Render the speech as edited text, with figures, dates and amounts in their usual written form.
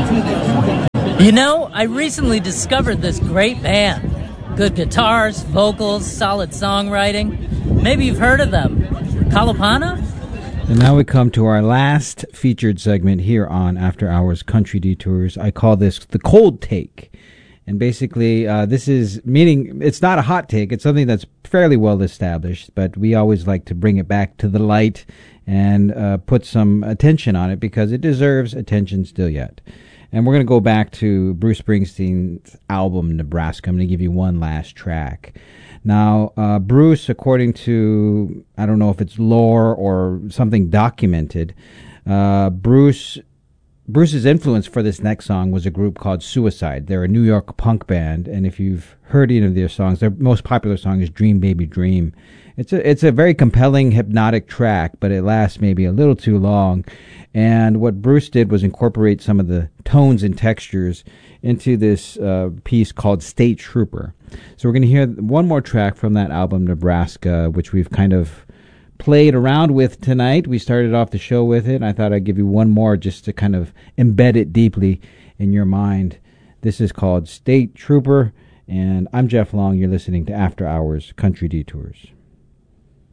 You know, I recently discovered this great band. Good guitars, vocals, solid songwriting. Maybe you've heard of them. Kalapana? And now we come to our last featured segment here on After Hours Country Detours. I call this the cold take. And basically, this is meaning it's not a hot take. It's something that's fairly well established, but we always like to bring it back to the light and put some attention on it because it deserves attention still yet. And we're going to go back to Bruce Springsteen's album, Nebraska. I'm going to give you one last track. Now, Bruce, according to, I don't know if it's lore or something documented, Bruce's influence for this next song was a group called Suicide. They're a New York punk band, and if you've heard any of their songs, their most popular song is Dream Baby Dream. It's a very compelling, hypnotic track, but it lasts maybe a little too long. And what Bruce did was incorporate some of the tones and textures into this piece called State Trooper. So we're going to hear one more track from that album, Nebraska, which we've kind of played around with tonight. We started off the show with it, and I thought I'd give you one more just to kind of embed it deeply in your mind. This is called State Trooper, and I'm Jeff Long. You're listening to After Hours Country Detours.